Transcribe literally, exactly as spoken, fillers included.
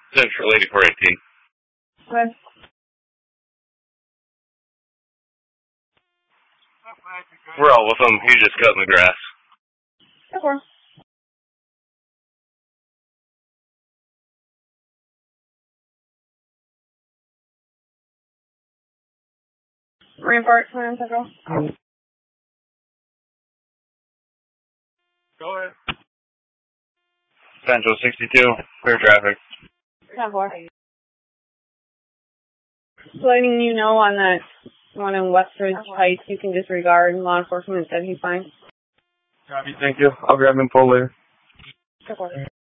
Central eighty-four eighteen. Okay. We're all with him. He's just cutting the grass. Okay. Rampart, Plan Central. Go ahead. Central sixty-two, clear traffic. ten four. Just letting you know on that one in Westridge Heights, you can disregard. Law enforcement said he's fine. Copy, thank you. I'll grab info later. ten four.